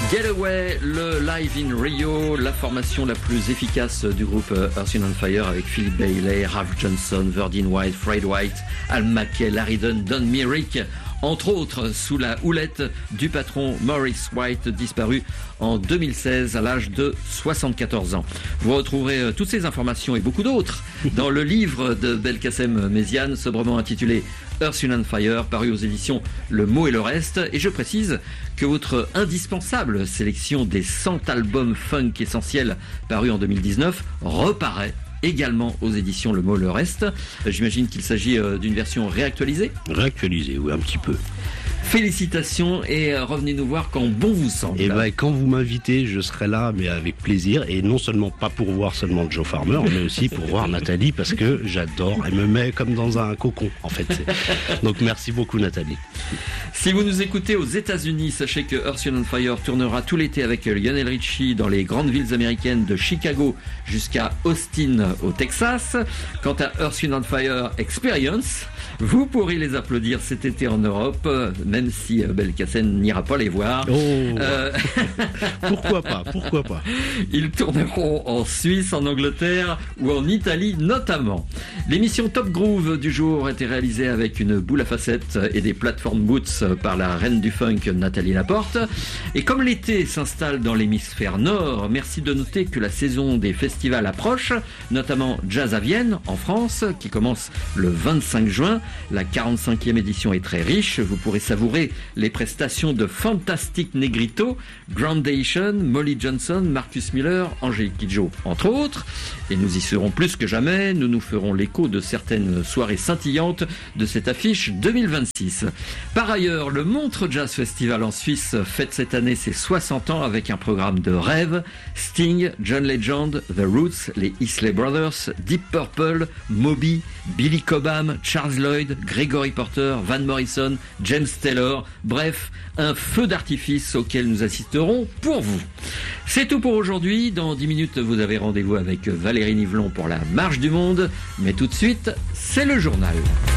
Getaway, le Live in Rio, la formation la plus efficace du groupe Earth, Wind & Fire avec Philip Bailey, Ralph Johnson, Verdine White, Fred White, Al Mackay, Larry Dunn, Don Myrick, entre autres sous la houlette du patron Maurice White, disparu en 2016 à l'âge de 74 ans. Vous retrouverez toutes ces informations et beaucoup d'autres dans le livre de Belkacem Méziane, sobrement intitulé Earth, Wind & Fire, paru aux éditions Le Mot et le Reste. Et je précise que votre indispensable sélection des 100 albums funk essentiels parus en 2019 reparaît également aux éditions Le Mot et le Reste. J'imagine qu'il s'agit d'une version réactualisée. Réactualisée, oui, un petit peu. Félicitations et revenez nous voir quand bon vous semble. Et quand vous m'invitez, je serai là, mais avec plaisir. Et non seulement pas pour voir seulement Joe Farmer, mais aussi pour voir Nathalie, parce que j'adore. Elle me met comme dans un cocon, en fait. Donc merci beaucoup, Nathalie. Si vous nous écoutez aux États-Unis, sachez que Earth, Wind & Fire tournera tout l'été avec Lionel Richie dans les grandes villes américaines de Chicago jusqu'à Austin au Texas. Quant à Earth, Wind & Fire Experience, vous pourrez les applaudir cet été en Europe, même si Belkacem n'ira pas les voir. Pourquoi pas. Ils tourneront en Suisse, en Angleterre ou en Italie notamment. L'émission Top Groove du jour a été réalisée avec une boule à facettes et des plateformes boots par la reine du funk Nathalie Laporte. Et comme l'été s'installe dans l'hémisphère nord, merci de noter que la saison des festivals approche, notamment Jazz à Vienne en France qui commence le 25 juin. La 45e édition est très riche. Vous pourrez savourer les prestations de Fantastic Negrito, Groundation, Molly Johnson, Marcus Miller, Angélique Kidjo, entre autres. Et nous y serons plus que jamais. Nous nous ferons l'écho de certaines soirées scintillantes de cette affiche 2026. Par ailleurs, le Montreux Jazz Festival en Suisse fête cette année ses 60 ans avec un programme de rêve. Sting, John Legend, The Roots, les Isley Brothers, Deep Purple, Moby, Billy Cobham, Charles Lloyd, Gregory Porter, Van Morrison, James Taylor, bref, un feu d'artifice auquel nous assisterons pour vous. C'est tout pour aujourd'hui. Dans 10 minutes, vous avez rendez-vous avec Valérie Nivelon pour la Marche du Monde. Mais tout de suite, c'est le journal.